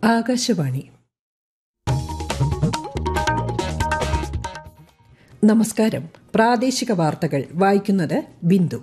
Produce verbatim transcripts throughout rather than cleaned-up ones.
ആകാശവാണി. നമസ്കാരം. പ്രാദേശിക വാർത്തകൾ വായിക്കുന്നത് ബിന്ദു.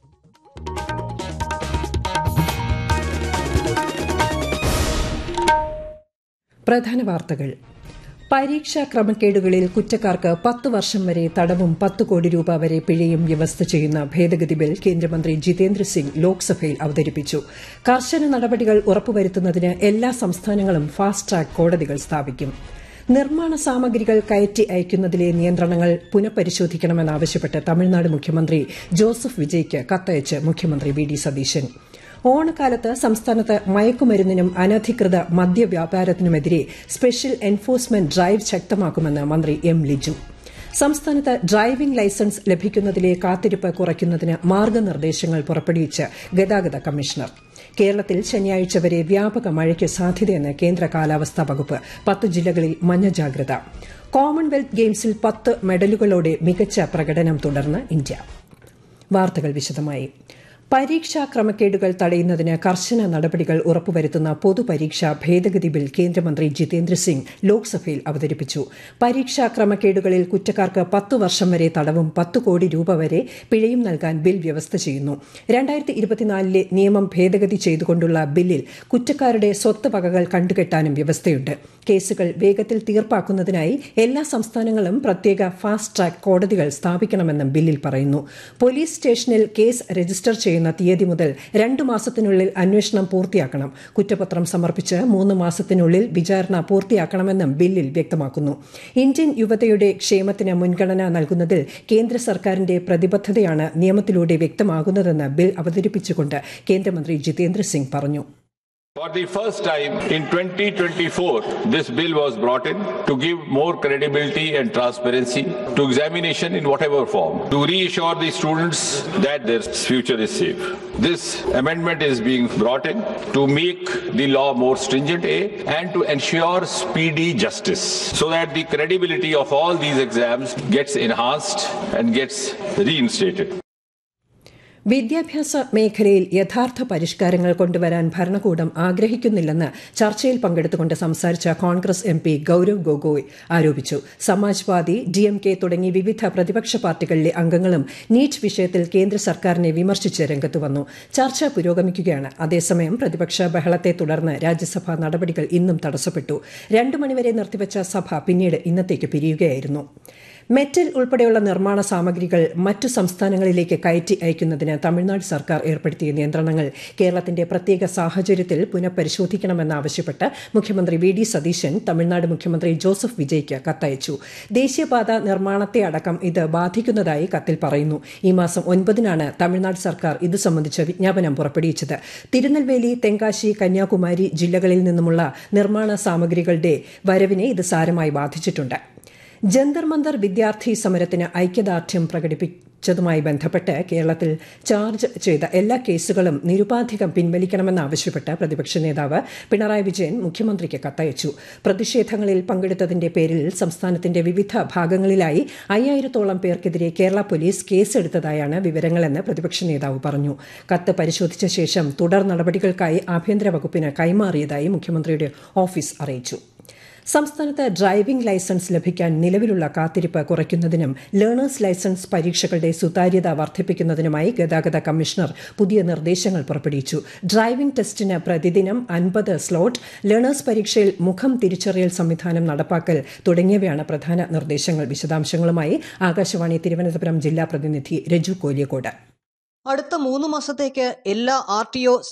പ്രധാന വാർത്തകൾ. പരീക്ഷാ ക്രമക്കേടുകളിൽ കുറ്റക്കാർക്ക് പത്ത് വർഷം വരെ തടവും പത്ത് കോടി രൂപ വരെ പിഴയും വ്യവസ്ഥ ചെയ്യുന്ന ഭേദഗതി ബിൽ കേന്ദ്രമന്ത്രി ജിതേന്ദ്ര സിംഗ് ലോക്സഭയിൽ അവതരിപ്പിച്ചു. കർശന നടപടികൾ ഉറപ്പുവരുത്തുന്നതിന് എല്ലാ സംസ്ഥാനങ്ങളും ഫാസ്റ്റ് ട്രാക്ക് കോടതികൾ സ്ഥാപിക്കും. നിർമ്മാണ സാമഗ്രികൾ കയറ്റി അയക്കുന്നതിലെ നിയന്ത്രണങ്ങൾ പുനഃപരിശോധിക്കണമെന്നാവശ്യപ്പെട്ട് തമിഴ്നാട് മുഖ്യമന്ത്രി ജോസഫ് വിജയ്ക്ക് കത്തയച്ച് മുഖ്യമന്ത്രി വി ഡി സതീശൻ. ഓണക്കാലത്ത് സംസ്ഥാനത്ത് മയക്കുമരുന്നിനും അനധികൃത മദ്യവ്യാപാരത്തിനുമെതിരെ സ്പെഷ്യൽ എൻഫോഴ്സ്മെന്റ് ഡ്രൈവ് ശക്തമാക്കുമെന്ന് മന്ത്രി എം ലിജു. സംസ്ഥാനത്ത് ഡ്രൈവിംഗ് ലൈസൻസ് ലഭിക്കുന്നതിലെ കാത്തിരിപ്പ് കുറയ്ക്കുന്നതിന് മാർഗ്ഗനിർദ്ദേശങ്ങൾ പുറപ്പെടുവിച്ച് ഗതാഗത കമ്മീഷണർ. കേരളത്തിൽ ശനിയാഴ്ച വരെ വ്യാപക മഴയ്ക്ക് സാധ്യതയെന്ന് കേന്ദ്ര കാലാവസ്ഥാ വകുപ്പ്. പത്ത് ജില്ലകളിൽ മഞ്ഞ ജാഗ്രത. കോമൺവെൽത്ത് ഗെയിംസിൽ പത്ത് മെഡലുകളോടെ മികച്ച പ്രകടനം തുടർന്ന് ഇന്ത്യ. വാർത്തകൾ വിശദമായി. പരീക്ഷാ ക്രമക്കേടുകൾ തടയുന്നതിന് കർശന നടപടികൾ ഉറപ്പുവരുത്തുന്ന പൊതുപരീക്ഷാ ഭേദഗതി ബിൽ കേന്ദ്രമന്ത്രി ജിതേന്ദ്ര സിംഗ് ലോക്സഭയിൽ അവതരിപ്പിച്ചു. പരീക്ഷാ ക്രമക്കേടുകളിൽ കുറ്റക്കാർക്ക് പത്ത് വർഷം വരെ തടവും പത്ത് കോടി രൂപ വരെ പിഴയും നൽകാൻ ബിൽ വ്യവസ്ഥ ചെയ്യുന്നു. രണ്ടായിരത്തി ഇരുപത്തിനാലിലെ നിയമം ഭേദഗതി ചെയ്തുകൊണ്ടുള്ള ബില്ലിൽ കുറ്റക്കാരുടെ സ്വത്ത് വകകൾ കണ്ടുകെട്ടാനും വ്യവസ്ഥയുണ്ട്. കേസുകൾ വേഗത്തിൽ തീർപ്പാക്കുന്നതിനായി എല്ലാ സംസ്ഥാനങ്ങളും പ്രത്യേക ഫാസ്റ്റ് ട്രാക്ക് കോടതികൾ സ്ഥാപിക്കണമെന്നും ബില്ലിൽ പറയുന്നു. പോലീസ് സ്റ്റേഷനിൽ കേസ് രജിസ്റ്റർ ചെയ്യുന്ന തീയതി മുതൽ രണ്ടു മാസത്തിനുള്ളിൽ അന്വേഷണം പൂർത്തിയാക്കണം. കുറ്റപത്രം സമർപ്പിച്ച് മൂന്ന് മാസത്തിനുള്ളിൽ വിചാരണ പൂർത്തിയാക്കണമെന്നും ബില്ലിൽ വ്യക്തമാക്കുന്നു. ഇന്ത്യൻ യുവതയുടെ ക്ഷേമത്തിന് മുൻഗണന നൽകുന്നതിൽ കേന്ദ്ര സർക്കാരിന്റെ പ്രതിബദ്ധതയാണ് നിയമത്തിലൂടെ വ്യക്തമാകുന്നതെന്ന് ബിൽ അവതരിപ്പിച്ചുകൊണ്ട് കേന്ദ്രമന്ത്രി ജിതേന്ദ്ര സിംഗ് പറഞ്ഞു. For the first time in twenty twenty-four, this bill was brought in to give more credibility and transparency to examination in whatever form, to reassure the students that their future is safe. This amendment is being brought in to make the law more stringent A, and to ensure speedy justice so that the credibility of all these exams gets enhanced and gets reinstated. വിദ്യാഭ്യാസ മേഖലയിൽ യഥാർത്ഥ പരിഷ്കാരങ്ങൾ കൊണ്ടുവരാൻ ഭരണകൂടം ആഗ്രഹിക്കുന്നില്ലെന്ന് ചർച്ചയിൽ പങ്കെടുത്തുകൊണ്ട് സംസാരിച്ച Congress M P Gaurav Gogoi ആരോപിച്ചു. സമാജ്വാദി, ഡി എം കെ തുടങ്ങി വിവിധ പ്രതിപക്ഷ പാർട്ടികളിലെ അംഗങ്ങളും നീറ്റ് വിഷയത്തിൽ കേന്ദ്ര സർക്കാരിനെ വിമർശിച്ച് രംഗത്തു വന്നു. ചർച്ച പുരോഗമിക്കുകയാണ്. അതേസമയം പ്രതിപക്ഷ ബഹളത്തെ തുടർന്ന് രാജ്യസഭാ നടപടികൾ ഇന്നും തടസ്സപ്പെട്ടു. രണ്ടു മണിവരെ നിർത്തിവച്ച സഭ പിന്നീട് ഇന്നത്തേക്ക് പിരിയുകയായിരുന്നു. മെറ്റൽ ഉൾപ്പെടെയുള്ള നിർമ്മാണ സാമഗ്രികൾ മറ്റു സംസ്ഥാനങ്ങളിലേക്ക് കയറ്റി അയക്കുന്നതിന് തമിഴ്നാട് സർക്കാർ ഏർപ്പെടുത്തിയ നിയന്ത്രണങ്ങൾ കേരളത്തിന്റെ പ്രത്യേക സാഹചര്യത്തിൽ പുനഃപരിശോധിക്കണമെന്നാവശ്യപ്പെട്ട് മുഖ്യമന്ത്രി വി ഡി സതീശൻ തമിഴ്നാട് മുഖ്യമന്ത്രി ജോസഫ് വിജയ്ക്ക് കത്തയച്ചു. ദേശീയപാത നിർമ്മാണത്തെ അടക്കം ഇത് ബാധിക്കുന്നതായി കത്തിൽ പറയുന്നു. ഈ മാസം ഒൻപതിനാണ് തമിഴ്നാട് സർക്കാർ ഇത് സംബന്ധിച്ച വിജ്ഞാപനം പുറപ്പെടുവിച്ചത്. തിരുനെൽവേലി, തെങ്കാശി, കന്യാകുമാരി ജില്ലകളിൽ നിന്നുമുള്ള നിർമ്മാണ സാമഗ്രികളുടെ വരവിനെ ഇത് സാരമായി ബാധിച്ചിട്ടുണ്ട്. ജന്തർ മന്തർ വിദ്യാർത്ഥി സമരത്തിന് ഐക്യദാർഢ്യം പ്രകടിപ്പിച്ചതുമായി ബന്ധപ്പെട്ട് കേരളത്തിൽ ചാർജ് ചെയ്ത എല്ലാ കേസുകളും നിരുപാധികം പിൻവലിക്കണമെന്നാവശ്യപ്പെട്ട് പ്രതിപക്ഷ നേതാവ് പിണറായി വിജയൻ മുഖ്യമന്ത്രിക്ക് കത്തയച്ചു. പ്രതിഷേധങ്ങളിൽ പങ്കെടുത്തതിന്റെ പേരിൽ സംസ്ഥാനത്തിന്റെ വിവിധ ഭാഗങ്ങളിലായി അയ്യായിരത്തോളം പേർക്കെതിരെ കേരള പോലീസ് കേസെടുത്തതായാണ് വിവരങ്ങളെന്ന് പ്രതിപക്ഷ നേതാവ് പറഞ്ഞു. കത്ത് പരിശോധിച്ച ശേഷം തുടർ നടപടികൾക്കായി ആഭ്യന്തര വകുപ്പിന് കൈമാറിയതായി മുഖ്യമന്ത്രിയുടെ ഓഫീസ് അറിയിച്ചു. സംസ്ഥാനത്ത് ഡ്രൈവിംഗ് ലൈസൻസ് ലഭിക്കാൻ നിലവിലുള്ള കാത്തിരിപ്പ് കുറയ്ക്കുന്നതിനും ലേണേഴ്സ് ലൈസൻസ് പരീക്ഷകളുടെ സുതാര്യത വർദ്ധിപ്പിക്കുന്നതിനുമായി ഗതാഗത കമ്മീഷണർ പുതിയ നിർദ്ദേശങ്ങൾ പുറപ്പെടുവിച്ചു. ഡ്രൈവിംഗ് ടെസ്റ്റിന് പ്രതിദിനം അൻപത് സ്ലോട്ട്, ലേണേഴ്സ് പരീക്ഷയിൽ മുഖം തിരിച്ചറിയൽ സംവിധാനം നടപ്പാക്കൽ തുടങ്ങിയവയാണ് പ്രധാന നിർദ്ദേശങ്ങൾ. വിശദാംശങ്ങളുമായി ആകാശവാണി തിരുവനന്തപുരം ജില്ലാ പ്രതിനിധി രജു കോലിയക്കോട്. അടുത്ത മൂന്ന് മാസത്തേക്ക് എല്ലാ ആർ ടി ഒ